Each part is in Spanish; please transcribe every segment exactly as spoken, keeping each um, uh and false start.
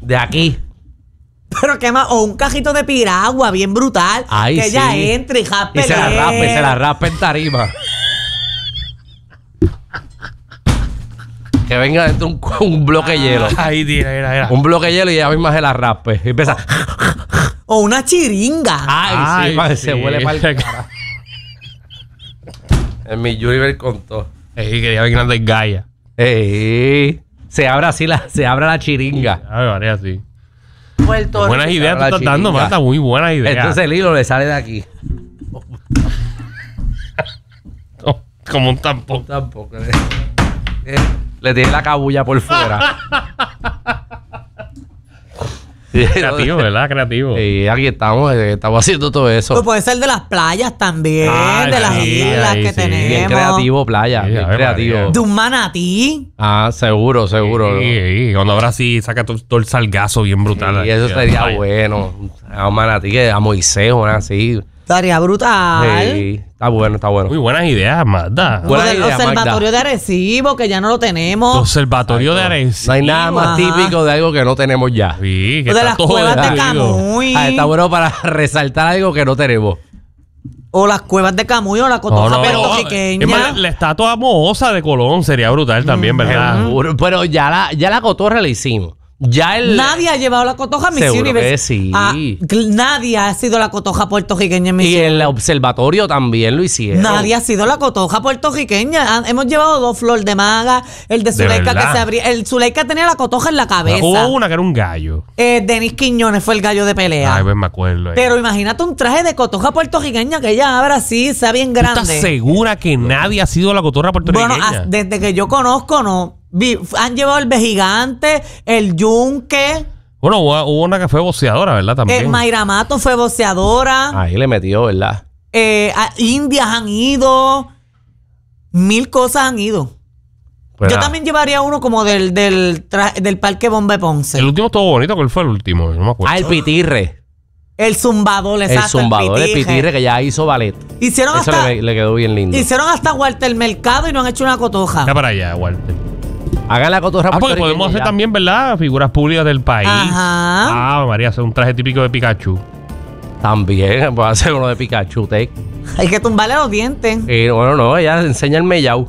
De aquí. Pero qué más, o un cajito de piragua bien brutal. Ay, que sí. ella entre y jaspe. Y se la raspe, se la raspe en tarima. Que venga dentro un, un bloque de hielo. Ay, mira, mira, mira. Un bloque de hielo y ella misma se la raspe. Y empieza. O una chiringa. Ay, Ay, sí, para que sí. se huele para el cara. En mi Universe contó. Ey, quería ver grande Gaia. Ey, se abre así la, se abre la chiringa. A ver, María, sí. Puerto Buenas Rico. ideas tú la estás dando, chiringa. Marta. Muy buenas ideas. Entonces el hilo le sale de aquí. Oh, como un tampón. Tampoco. Le, eh, le tiene la cabulla por fuera. Creativo, ¿verdad? Creativo. Y aquí estamos, eh, estamos haciendo todo eso. Pues puede ser de las playas también, Ay, de las sí, islas ay, que sí. tenemos. Bien creativo, playa. Sí, Bien a ver, creativo. María. De un manatí. Ah, seguro, seguro. Sí, sí. Cuando ahora sí saca todo, todo el salgazo bien brutal. Y eso Sí, sería ay. bueno. A Manatí, que a Moisés, una así. Estaría brutal. Sí, está bueno, está bueno. Muy buenas ideas, Magda. O Buena del idea, observatorio de Arecibo, que ya no lo tenemos. Observatorio de Arecibo. No hay nada más Ajá. típico de algo que no tenemos ya. Sí, que O de está las todo cuevas de destruido. Camuy. Ah, está bueno para resaltar algo que no tenemos. O las cuevas de Camuy o la cotoja No, no, puertorriqueña. es más, la estatua mohosa de Colón sería brutal también, ¿verdad? Seguro. Pero ya la, ya la cotorra la hicimos. Ya el. Nadie ha llevado la cotoja a Miss Seguro Universe. que sí. Ah, cl- nadie ha sido la cotoja puertorriqueña en Miss Y Universe. el observatorio también lo hicieron. Nadie ha sido la cotoja puertorriqueña. Han- hemos llevado dos flor de maga, el de Zuleika que verdad? se abría. El Zuleika tenía la cotoja en la cabeza. Hubo una que era un gallo. Eh, Denis Quiñones fue el gallo de pelea. Ay, pues me acuerdo. ahí. Pero imagínate un traje de cotoja puertorriqueña que ella abra así, sea bien ¿Tú grande. estás segura que nadie ha sido la cotorra puertorriqueña? Bueno, as- desde que yo conozco, no. Vi- han llevado el Vejigante, el Yunque, Bueno, hubo, hubo una que fue boxeadora, ¿verdad? También. el Mayra Mato fue boxeadora. Ahí le metió, ¿verdad? Eh, a- Indias han ido. Mil cosas han ido. Pues Yo nada. también llevaría uno como del, del, tra- del Parque Bomba de Ponce. El El, último estuvo bonito. ¿Cuál fue el último? No me acuerdo. Ah, el pitirre. zumbador, El exacto. zumbador, el pitirre. pitirre que ya hizo ballet. Hicieron Eso hasta, le, le quedó bien lindo. hicieron hasta Walter Mercado y no han hecho una cotoja. Ya para allá, Walter. Hagan la cotorra Ah, porque puertorriqueña podemos hacer ya. también, ¿verdad? Figuras públicas del país. Ajá. Ah, María, hacer un traje típico de Pikachu. También, puede hacer uno de Pikachu Tech. Hay que tumbarle los dientes. Y bueno, no, ella enseña el mellau.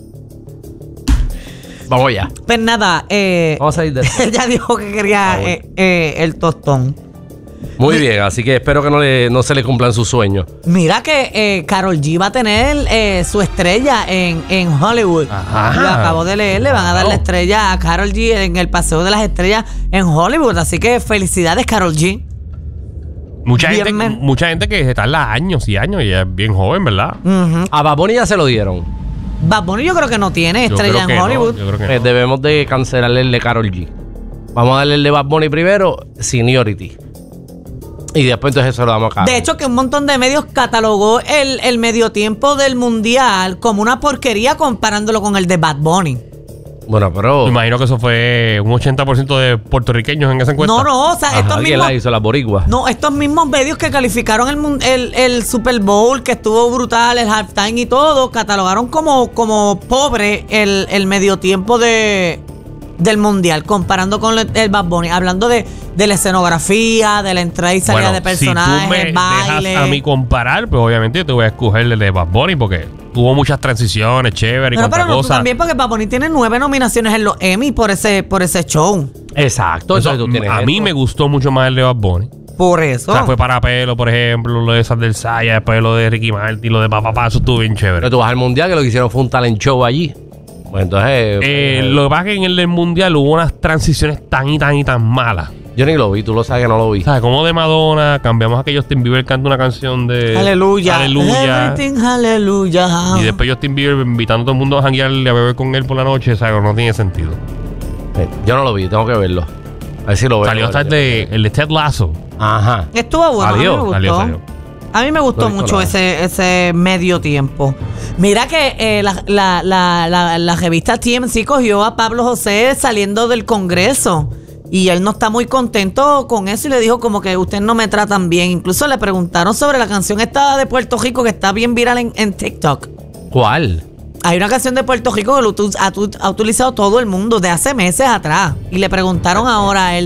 Vamos ya. Pues nada, eh, Vamos a salir de esto. ella dijo que quería Ah, bueno. eh, eh, el tostón. Muy bien, así que espero que no, le, no se le cumplan sus sueños. Mira que eh, Karol G va a tener eh, su estrella en, en Hollywood. Ajá. Lo acabo de leer, le van a dar Wow. la estrella a Karol G en el Paseo de las Estrellas en Hollywood. Así que felicidades, Karol G. Mucha Bien, gente, men. mucha gente que tarda años y años y es bien joven, ¿verdad? Ujú. A Bad Bunny ya se lo dieron. Bad Bunny yo creo que no tiene Yo estrella creo que en no, Hollywood. yo creo que Eh, no. debemos de cancelarle el de Karol G. Vamos a darle el de Bad Bunny primero, Seniority. Y después entonces se lo damos a Karol. De hecho, que un montón de medios catalogó el, el medio tiempo del mundial como una porquería comparándolo con el de Bad Bunny. Bueno, pero... Me imagino que eso fue un ochenta por ciento de puertorriqueños en esa encuesta. No, no, o sea, Ajá, estos ¿quién mismos... la hizo? Las boricuas. No, estos mismos medios que calificaron el, mun- el, el Super Bowl, que estuvo brutal, el halftime y todo, catalogaron como, como pobre el, el medio tiempo de, del mundial, comparando con el, el Bad Bunny, hablando de, de la escenografía, de la entrada y salida Bueno, de personajes, si tú me baile. dejas a mí comparar, pues obviamente yo te voy a escoger el de Bad Bunny porque tuvo muchas transiciones, chévere y Pero, cuánta pero no, tú cosa. también, porque Bad Bunny tiene nueve nominaciones en los Emmy por ese, por ese show. Exacto. Eso, entonces tú tienes a mí esto. me gustó mucho más el de Bad Bunny. Por eso. O sea, fue para pelo, por ejemplo, lo de esas del Saya, después lo de Ricky Martin, lo de Papá Papá, eso estuvo bien chévere. Pero tú vas al mundial que lo que hicieron fue un talent show allí. Pues entonces... Eh, eh, lo que pasa es que en el del mundial hubo unas transiciones tan y tan y tan malas. Yo ni lo vi, tú lo sabes que no lo vi. O sea, como de Madonna, cambiamos a que Justin Bieber canta una canción de Aleluya. Aleluya. Everything, aleluya. Y después Justin Bieber invitando a todo el mundo a janguear y a beber con él por la noche. O sea, no tiene sentido. Eh, Yo no lo vi, tengo que verlo. A ver si lo veo. Salió hasta el de, el de Ted Lasso. Ajá. Estuvo bueno, Salió, a mí me gustó. Salió, salió. A mí me gustó No he visto mucho nada. ese, ese medio tiempo. Mira que eh, la, la, la, la, la revista T M Z cogió a Pablo José saliendo del Congreso. Y él no está muy contento con eso y le dijo como que ustedes no me tratan bien. Incluso le preguntaron sobre la canción esta de Puerto Rico que está bien viral en, en TikTok. ¿Cuál? Hay una canción de Puerto Rico que lo utu- ha, ha utilizado todo el mundo de hace meses atrás. Y le preguntaron ahora a él